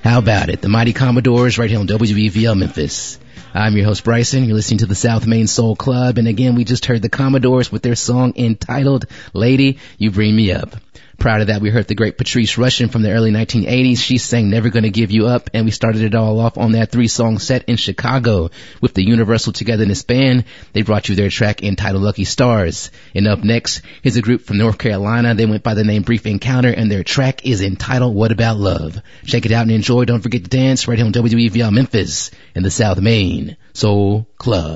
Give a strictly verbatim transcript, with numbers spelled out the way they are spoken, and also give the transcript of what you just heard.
How about it? The Mighty Commodores right here on W E V L Memphis. I'm your host, Bryson. You're listening to the South Main Soul Club. And again, we just heard the Commodores with their song entitled Lady, You Bring Me Up. Prior to that, we heard the great Patrice Rushen from the early nineteen eighties. She sang Never Gonna Give You Up, and we started it all off on that three-song set in Chicago with the Universal Togetherness Band. They brought you their track entitled Lucky Stars. And up next, here's a group from North Carolina. They went by the name Brief Encounter, and their track is entitled What About Love. Check it out and enjoy. Don't forget to dance right here on W E V L Memphis in the South Main Soul Club.